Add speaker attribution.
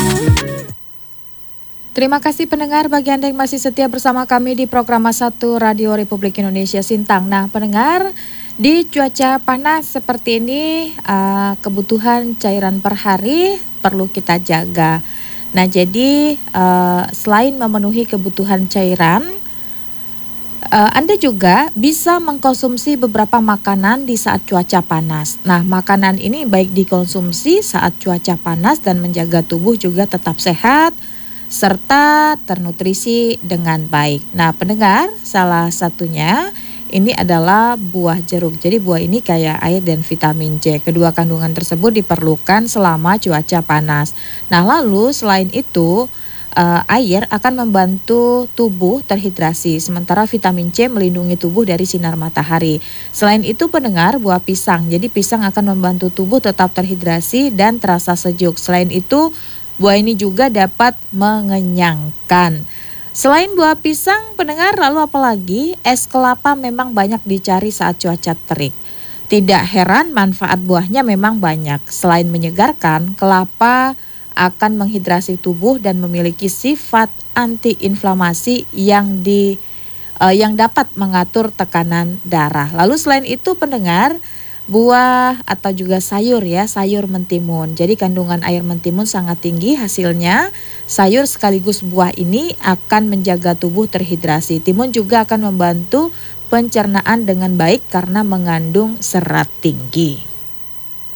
Speaker 1: Terima kasih pendengar bagi Anda yang masih setia bersama kami di program 1 Radio Republik Indonesia Sintang. Nah pendengar, di cuaca panas seperti ini kebutuhan cairan per hari perlu kita jaga. Nah jadi selain memenuhi kebutuhan cairan, Anda juga bisa mengkonsumsi beberapa makanan di saat cuaca panas. Nah makanan ini baik dikonsumsi saat cuaca panas dan menjaga tubuh juga tetap sehat serta ternutrisi dengan baik. Nah pendengar, salah satunya ini adalah buah jeruk. Jadi buah ini kaya air dan vitamin C. Kedua kandungan tersebut diperlukan selama cuaca panas. Nah lalu selain itu air akan membantu tubuh terhidrasi, sementara vitamin C melindungi tubuh dari sinar matahari. Selain itu pendengar, buah pisang. Jadi pisang akan membantu tubuh tetap terhidrasi dan terasa sejuk. Selain itu buah ini juga dapat mengenyangkan. Selain buah pisang, pendengar, lalu apalagi es kelapa memang banyak dicari saat cuaca terik. Tidak heran manfaat buahnya memang banyak. Selain menyegarkan, kelapa akan menghidrasi tubuh dan memiliki sifat antiinflamasi yang dapat mengatur tekanan darah. Lalu selain itu pendengar, buah atau juga sayur sayur mentimun. Jadi kandungan air mentimun sangat tinggi, hasilnya sayur sekaligus buah ini akan menjaga tubuh terhidrasi. Timun juga akan membantu pencernaan dengan baik karena mengandung serat tinggi.